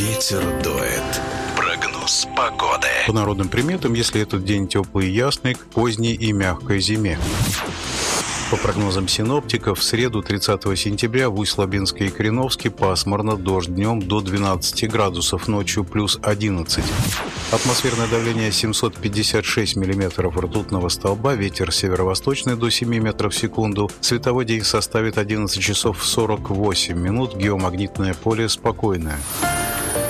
Ветер дует. Прогноз погоды. По народным приметам, если этот день теплый и ясный, к поздней и мягкой зиме. По прогнозам синоптиков, в среду 30 сентября в Усть-Лабинске и Кореновске пасмурно, дождь днем до 12 градусов, ночью плюс 11. Атмосферное давление 756 миллиметров ртутного столба, ветер северо-восточный до 7 метров в секунду, световой день составит 11 часов 48 минут, геомагнитное поле спокойное.